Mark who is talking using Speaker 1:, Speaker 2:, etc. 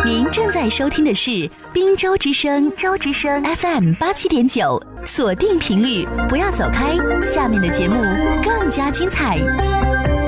Speaker 1: 您正在收听的是滨州之声FM 87.9，锁定频率，不要走开，下面的节目更加精彩。